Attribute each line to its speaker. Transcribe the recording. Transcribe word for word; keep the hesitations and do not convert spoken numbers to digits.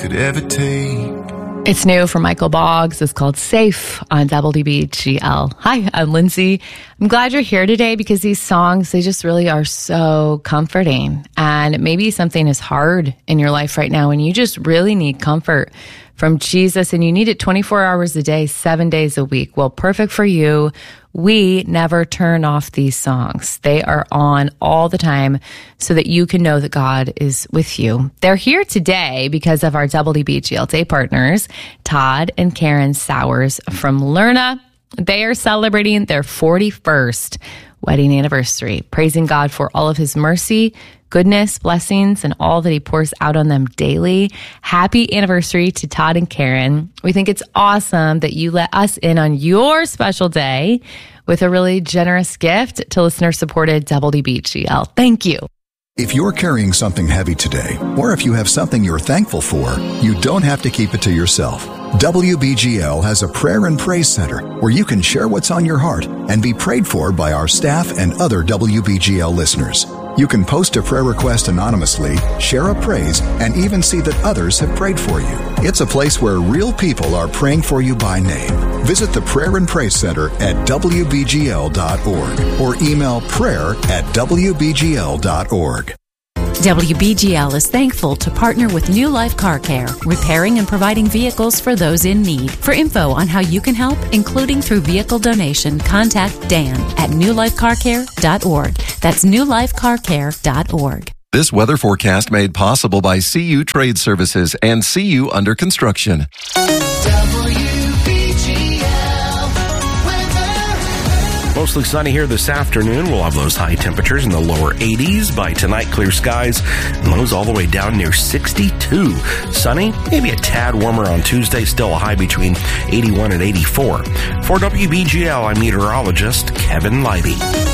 Speaker 1: could ever take.
Speaker 2: It's new from Michael Boggs. It's called Safe on W B G L. Hi, I'm Lindsay. I'm glad you're here today because these songs, they just really are so comforting. And maybe something is hard in your life right now and you just really need comfort from Jesus and you need it twenty-four hours a day, seven days a week. Well, perfect for you. We never turn off these songs. They are on all the time so that you can know that God is with you. They're here today because of our W B G L Day partners, Todd and Karen Sowers from Lerna. They are celebrating their forty-first wedding anniversary, praising God for all of his mercy, goodness, blessings, and all that he pours out on them daily. Happy anniversary to Todd and Karen. We think it's awesome that you let us in on your special day with a really generous gift to listener-supported W B G L. Thank you.
Speaker 3: If you're carrying something heavy today, or if you have something you're thankful for, you don't have to keep it to yourself. W B G L has a prayer and praise center where you can share what's on your heart and be prayed for by our staff and other W B G L listeners. You can post a prayer request anonymously, share a praise, and even see that others have prayed for you. It's a place where real people are praying for you by name. Visit the Prayer and Praise Center at W B G L dot org or email prayer at W B G L dot org.
Speaker 4: W B G L is thankful to partner with New Life Car Care, repairing and providing vehicles for those in need. For info on how you can help, including through vehicle donation, contact Dan at new life car care dot org. That's new life car care dot org.
Speaker 5: This weather forecast made possible by C U Trade Services and C U Under Construction.
Speaker 6: Mostly sunny here this afternoon. We'll have those high temperatures in the lower eighties. By tonight, clear skies and lows all the way down near sixty-two. Sunny, maybe a tad warmer on Tuesday, still a high between eighty-one and eighty-four. For W B G L, I'm meteorologist Kevin Leiby.